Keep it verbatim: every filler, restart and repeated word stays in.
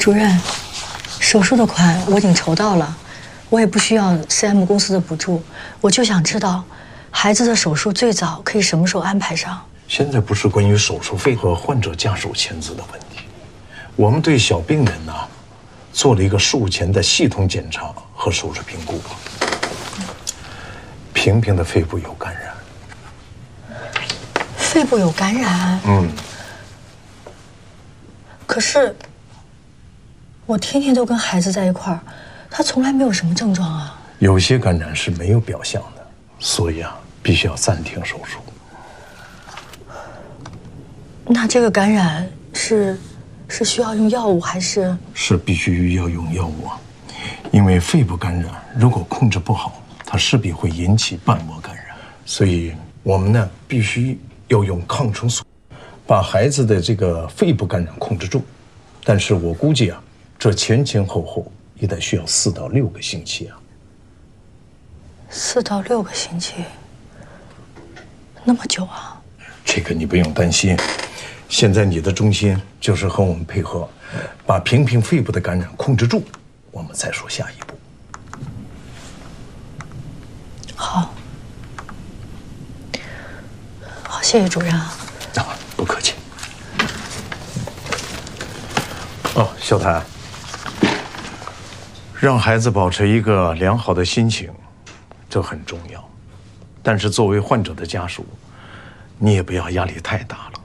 主任，手术的款我已经筹到了，我也不需要 C M 公司的补助，我就想知道，孩子的手术最早可以什么时候安排上？ 现在不是关于手术费和患者家属签字的问题，我们对小病人呢，做了一个术前的系统检查和手术评估。萍萍的肺部有感染， 肺部有感染。 嗯。 可是，我天天都跟孩子在一块儿，他从来没有什么症状啊。 有些感染是没有表象的，所以啊，必须要暂停手术。 那这个感染是是需要用药物还是？ 是必须要用药物啊，因为肺部感染如果控制不好，它势必会引起瓣膜感染，所以我们呢必须要用抗生素，把孩子的这个肺部感染控制住。但是我估计啊，这前前后后也得需要四到六个星期啊。 四到六个星期，那么久啊？ 这个你不用担心，现在你的中心就是和我们配合，把萍萍肺部的感染控制住，我们再说下一步。 好，好，谢谢主任啊。 啊，不客气。哦，小谭，让孩子保持一个良好的心情，这很重要。但是作为患者的家属，你也不要压力太大了。